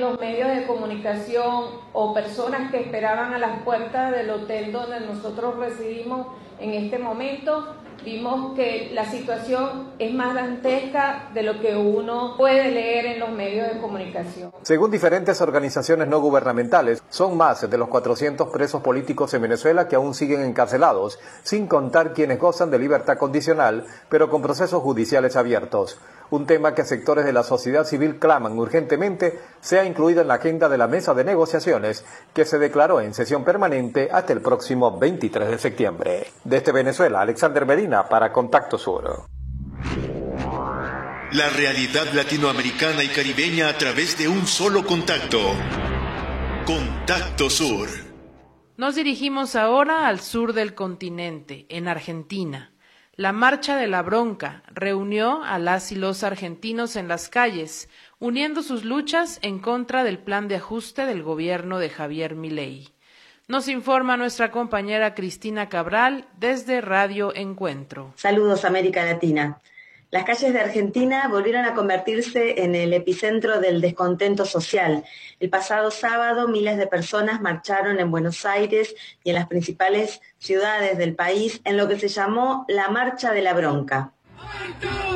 los medios de comunicación o personas que esperaban a las puertas del hotel donde nosotros residimos en este momento, vimos que la situación es más dantesca de lo que uno puede leer en los medios de comunicación. Según diferentes organizaciones no gubernamentales, son más de los 400 presos políticos en Venezuela que aún siguen encarcelados, sin contar quienes gozan de libertad condicional, pero con procesos judiciales abiertos. Un tema que sectores de la sociedad civil claman urgentemente sea incluido en la agenda de la mesa de negociaciones que se declaró en sesión permanente hasta el próximo 23 de septiembre. Desde Venezuela, Alexander Medina para Contacto Sur. La realidad latinoamericana y caribeña a través de un solo contacto. Contacto Sur. Nos dirigimos ahora al sur del continente, en Argentina. La Marcha de la Bronca reunió a las y los argentinos en las calles, uniendo sus luchas en contra del plan de ajuste del gobierno de Javier Milei. Nos informa nuestra compañera Cristina Cabral desde Radio Encuentro. Saludos, América Latina. Las calles de Argentina volvieron a convertirse en el epicentro del descontento social. El pasado sábado, miles de personas marcharon en Buenos Aires y en las principales ciudades del país en lo que se llamó la Marcha de la Bronca.